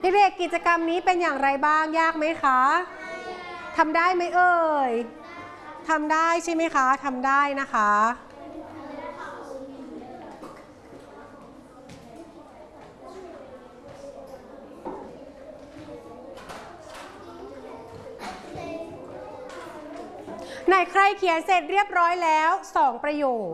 เด็กๆกิจกรรมนี้เป็นอย่างไรบ้างยากไหมคะทำได้ไหมเอ่ยทำได้ใช่ไหมคะทำได้นะคะไหนใครเขียนเสร็จเรียบร้อยแล้ว2ประโยค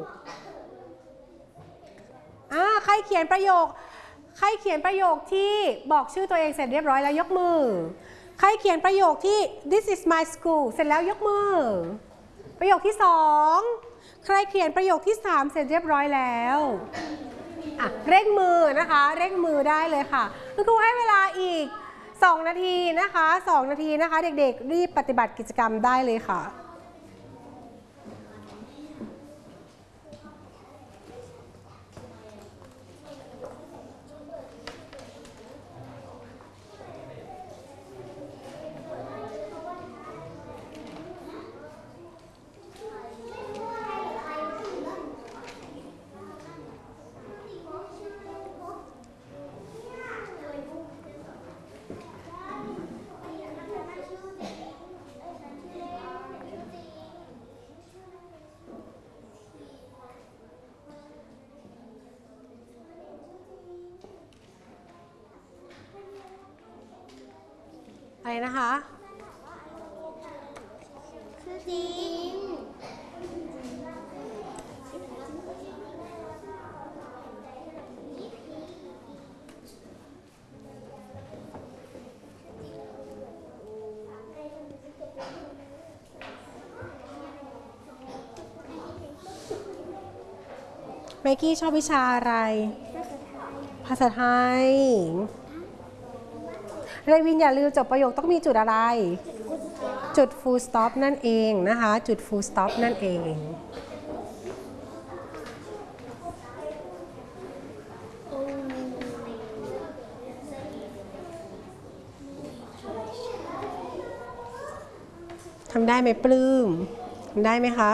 ใครเขียนประโยคที่บอกชื่อตัวเองเสร็จเรียบร้อยแล้วยกมือใครเขียนประโยคที่ this is my school เสร็จแล้วยกมือประโยคที่2ใครเขียนประโยคที่3เสร็จเรียบร้อยแล้วเร่งมือนะคะเร่งมือได้เลยค่ะคุณครูให้เวลาอีก2 นาทีนะคะ2 นาทีนะคะเด็กๆรีบปฏิบัติกิจกรรมได้เลยค่ะอะไรนะคะคือจริงไมกี้ชอบวิชาอะไรภาษาไทยเรวินอย่าลืมจบประโยคต้องมีจุดอะไรจุด full stop นั่นเองนะคะจุด full stop นั่นเองทำได้ไหมปลื้มทำได้ไหมคะ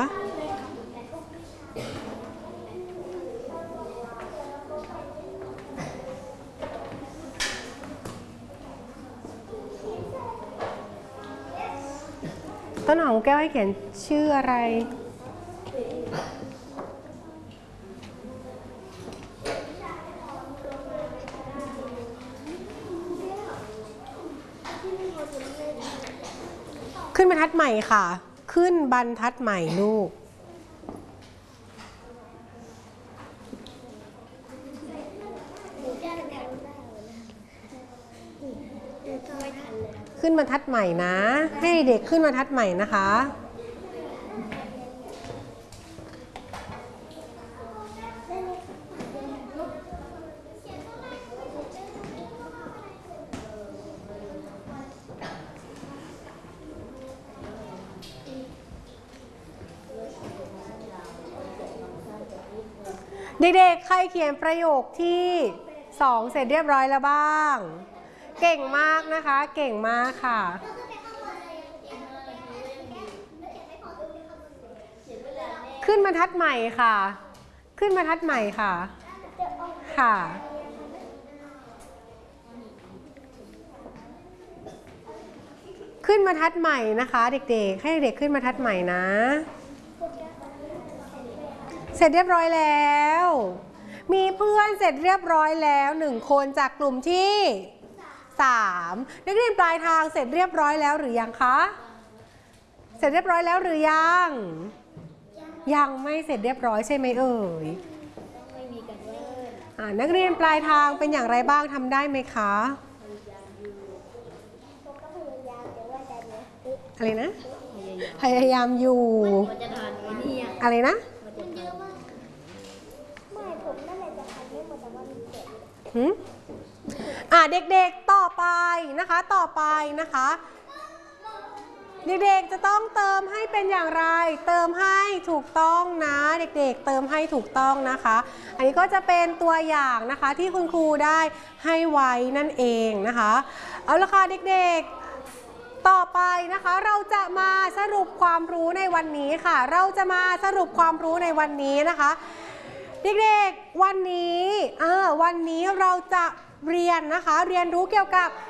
ต้นหอมแก้วให้เขียนชื่ออะไรขึ้นบรรทัดใหม่ค่ะขึ้นบรรทัดใหม่ลูกขึ้นบรรทัดใหม่นะให้เด็กขึ้นบรรทัดใหม่นะคะเด็กๆใครเขียนประโยคที่2เสร็จเรียบร้อยแล้วบ้างเก่งมากนะคะเก่งมากค่ะขึ้นบรรทัดใหม่ค่ะขึ้นบรรทัดใหม่ค่ะค่ะขึ้นบรรทัดใหม่นะคะเด็กๆให้เด็กขึ้นบรรทัดใหม่นะเสร็จเรียบร้อยแล้วมีเพื่อนเสร็จเรียบร้อยแล้ว1 คนจากกลุ่มที่3นักเรียนปลายทางเสร็จเรียบร้อยแล้วหรือยังคะเสร็จเรียบร้อยแล้วหรือยังไม่เสร็จเรียบร้อยใช่ไหมเอ่ยนักเรียนปลายทางเป็นอย่างไรบ้างทำได้ไหมคะอะไรนะพยายามอยู่อะไรนะเด็กๆต่อไปนะคะเด็กๆจะต้องเติมให้เป็นอย่างไรเติมให้ถูกต้องนะเด็กๆเติมให้ถูกต้องนะคะอันนี้ก็จะเป็นตัวอย่างนะคะที่คุณครูได้ให้ไว้นั่นเองนะคะเอาละค่ะเด็กๆต่อไปนะคะเราจะมาสรุปความรู้ในวันนี้ค่ะเราจะมาสรุปความรู้ในวันนี้นะคะเด็กๆวันนี้เราจะเรียนนะคะเรียนรู้เกี่ยวกับ